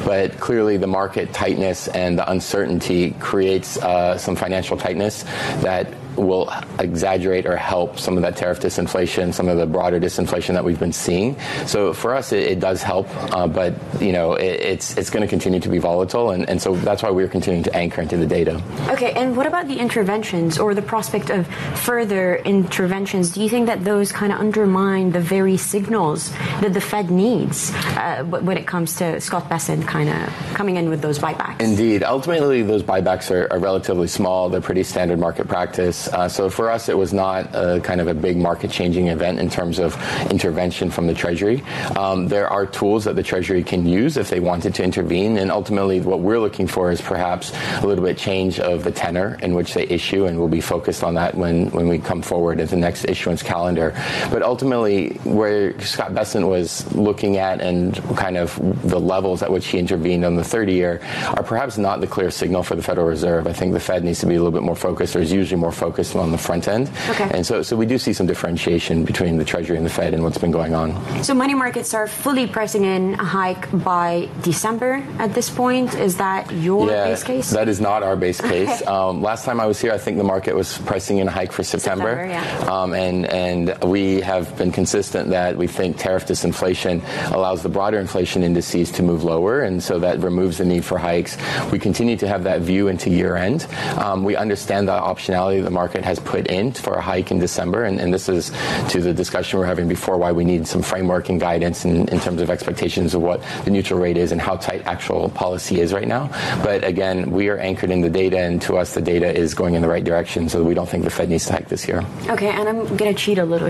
but clearly the market tightness and the uncertainty creates some financial tightness that will exaggerate or help some of that tariff disinflation, some of the broader disinflation that we've been seeing. So for us, it does help, but it's going to continue to be volatile, and so that's why we're continuing to anchor into the data. Okay, and what about the interventions or the prospect of further interventions? Do you think that those kind of undermine the very signals that the Fed needs when it comes to Scott Bessent kind of coming in with those buybacks? Indeed. Ultimately, those buybacks are relatively small. They're pretty standard market practice. So for us, it was not kind of a big market-changing event in terms of intervention from the Treasury. There are tools that the Treasury can use if they wanted to intervene, and ultimately what we're looking for is perhaps a little bit change of the tenor in which they issue, and we'll be focused on that when we come forward at the next issuance calendar. But ultimately, where Scott Bessent was looking at and kind of the levels at which he intervened on the 30-year are perhaps not the clear signal for the Federal Reserve. I think the Fed needs to be a little bit more focused, or is usually more focused on the front end. Okay. And so we do see some differentiation between the Treasury and the Fed and what's been going on. So money markets are fully pricing in a hike by December at this point. Is that your base case? That is not our base case. Last time I was here, I think the market was pricing in a hike for September. And we have been consistent that we think tariff disinflation allows the broader inflation indices to move lower, and so that removes the need for hikes. We continue to have that view into year end. We understand the optionality the market has put in for a hike in December, and this is to the discussion we're having before, why we need some framework and guidance in terms of expectations of what the neutral rate is and how tight actual policy is right now. But again, we are anchored in the data, and to us the data is going in the right direction, so we don't think the Fed needs to hike this year. Okay, and I'm going to cheat a little